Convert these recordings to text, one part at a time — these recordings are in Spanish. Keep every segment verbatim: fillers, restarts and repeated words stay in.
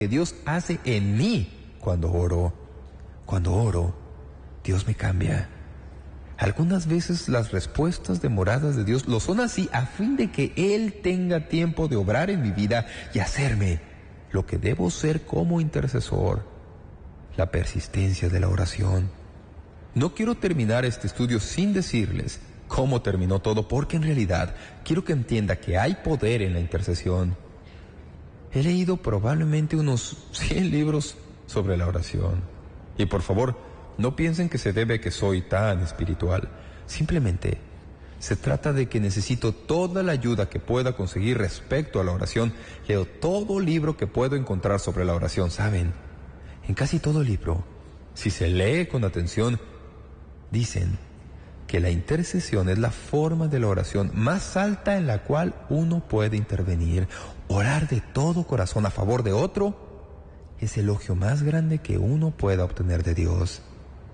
que Dios hace en mí cuando oro. Cuando oro, Dios me cambia. Algunas veces las respuestas demoradas de Dios lo son así a fin de que Él tenga tiempo de obrar en mi vida y hacerme lo que debo ser como intercesor. La persistencia de la oración. No quiero terminar este estudio sin decirles cómo terminó todo, porque en realidad quiero que entienda que hay poder en la intercesión. He leído probablemente unos cien libros sobre la oración. Y por favor, no piensen que se debe a que soy tan espiritual. Simplemente se trata de que necesito toda la ayuda que pueda conseguir respecto a la oración. Leo todo libro que puedo encontrar sobre la oración. ¿Saben? En casi todo libro, si se lee con atención, dicen que la intercesión es la forma de la oración más alta en la cual uno puede intervenir. Orar de todo corazón a favor de otro es el elogio más grande que uno pueda obtener de Dios.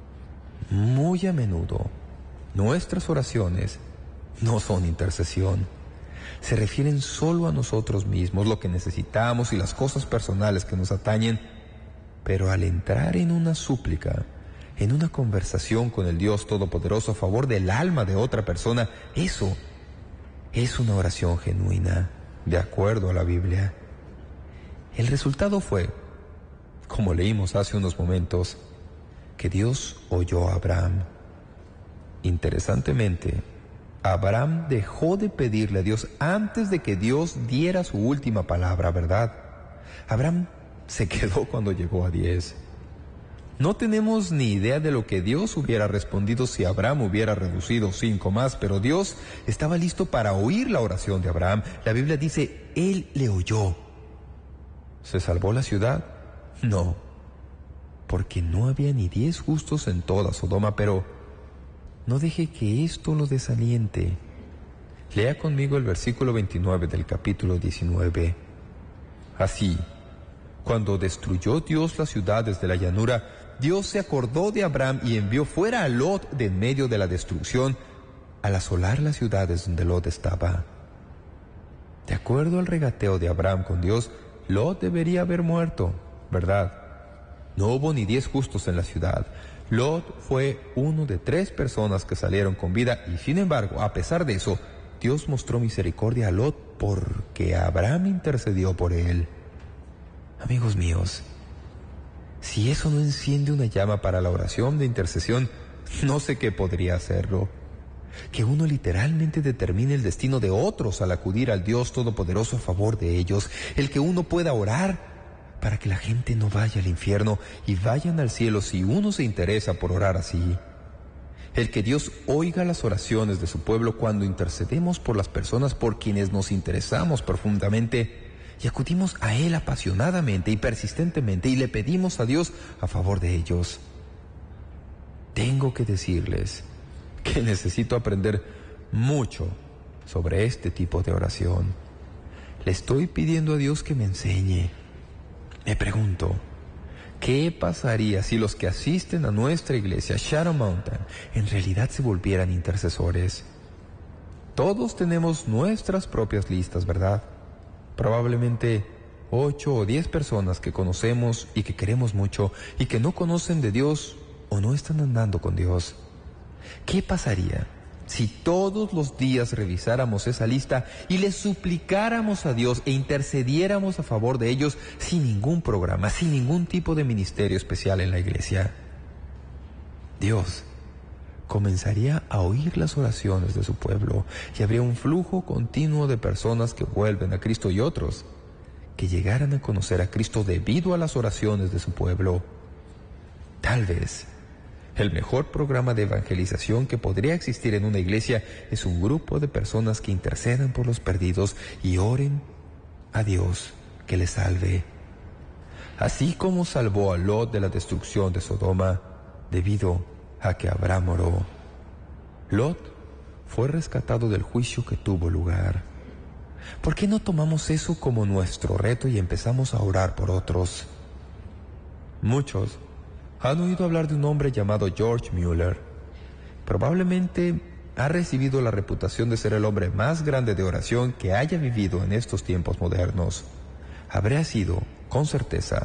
Muy a menudo, nuestras oraciones no son intercesión. Se refieren solo a nosotros mismos, lo que necesitamos y las cosas personales que nos atañen. Pero al entrar en una súplica, en una conversación con el Dios Todopoderoso a favor del alma de otra persona, eso es una oración genuina, de acuerdo a la Biblia. El resultado fue, como leímos hace unos momentos, que Dios oyó a Abraham. Interesantemente, Abraham dejó de pedirle a Dios antes de que Dios diera su última palabra, ¿verdad? Abraham se quedó cuando llegó a diez. No tenemos ni idea de lo que Dios hubiera respondido si Abraham hubiera reducido cinco más, pero Dios estaba listo para oír la oración de Abraham. La Biblia dice, Él le oyó. ¿Se salvó la ciudad? No, porque no había ni diez justos en toda Sodoma, pero no deje que esto lo desaliente. Lea conmigo el versículo veintinueve del capítulo diecinueve. Así, cuando destruyó Dios las ciudades de la llanura, Dios se acordó de Abraham y envió fuera a Lot de en medio de la destrucción, al asolar las ciudades donde Lot estaba. De acuerdo al regateo de Abraham con Dios, Lot debería haber muerto, ¿verdad? No hubo ni diez justos en la ciudad. Lot fue uno de tres personas que salieron con vida y, sin embargo, a pesar de eso, Dios mostró misericordia a Lot porque Abraham intercedió por él. Amigos míos, si eso no enciende una llama para la oración de intercesión, no sé qué podría hacerlo. Que uno literalmente determine el destino de otros al acudir al Dios Todopoderoso a favor de ellos. El que uno pueda orar para que la gente no vaya al infierno y vayan al cielo si uno se interesa por orar así. El que Dios oiga las oraciones de su pueblo cuando intercedemos por las personas por quienes nos interesamos profundamente y acudimos a Él apasionadamente y persistentemente y le pedimos a Dios a favor de ellos. Tengo que decirles que necesito aprender mucho sobre este tipo de oración. Le estoy pidiendo a Dios que me enseñe. Me pregunto, ¿qué pasaría si los que asisten a nuestra iglesia, Shadow Mountain, en realidad se volvieran intercesores? Todos tenemos nuestras propias listas, ¿verdad? Probablemente ocho o diez personas que conocemos y que queremos mucho y que no conocen de Dios o no están andando con Dios. ¿Qué pasaría si todos los días revisáramos esa lista y le suplicáramos a Dios e intercediéramos a favor de ellos sin ningún programa, sin ningún tipo de ministerio especial en la iglesia? Dios comenzaría a oír las oraciones de su pueblo y habría un flujo continuo de personas que vuelven a Cristo y otros que llegaran a conocer a Cristo debido a las oraciones de su pueblo. Tal vez el mejor programa de evangelización que podría existir en una iglesia es un grupo de personas que intercedan por los perdidos y oren a Dios que les salve. Así como salvó a Lot de la destrucción de Sodoma debido a que Abraham oró, Lot fue rescatado del juicio que tuvo lugar. ¿Por qué no tomamos eso como nuestro reto y empezamos a orar por otros? Muchos han oído hablar de un hombre llamado George Mueller. Probablemente ha recibido la reputación de ser el hombre más grande de oración que haya vivido en estos tiempos modernos. Habría sido con certeza